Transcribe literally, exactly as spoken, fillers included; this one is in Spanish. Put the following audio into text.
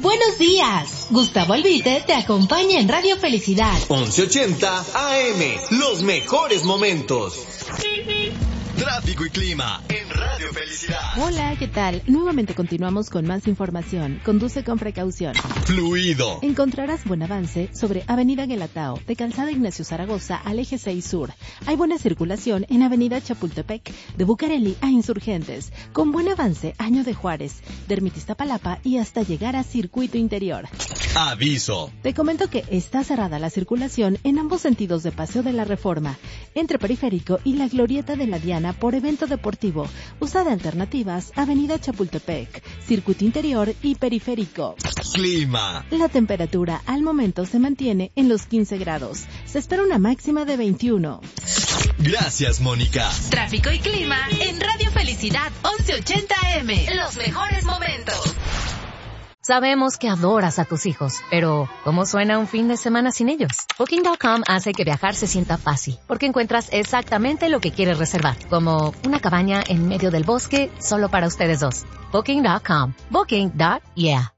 Buenos días. Gustavo Albite te acompaña en Radio Felicidad. once ochenta A M, los mejores momentos. Tráfico y clima en Radio Felicidad. Hola, ¿qué tal? Nuevamente continuamos con más información. Conduce con precaución. Fluido. Encontrarás buen avance sobre Avenida Guelatao, de Calzada Ignacio Zaragoza al Eje seis Sur. Hay buena circulación en Avenida Chapultepec, de Bucareli a Insurgentes, con buen avance Año de Juárez, de Ermita Iztapalapa y hasta llegar a Circuito Interior. Aviso. Te comento que está cerrada la circulación en ambos sentidos de Paseo de la Reforma, entre Periférico y la Glorieta de la Diana por evento deportivo. Usa de alternativas Avenida Chapultepec, Circuito Interior y Periférico. Clima. La temperatura al momento se mantiene en los quince grados. Se espera una máxima de veintiuno. Gracias, Mónica. Tráfico y clima en Radio Felicidad once ochenta A M. Los mejores momentos. Sabemos que adoras a tus hijos, pero ¿cómo suena un fin de semana sin ellos? Booking punto com hace que viajar se sienta fácil, porque encuentras exactamente lo que quieres reservar, como una cabaña en medio del bosque solo para ustedes dos. Booking punto com. Booking. Yeah.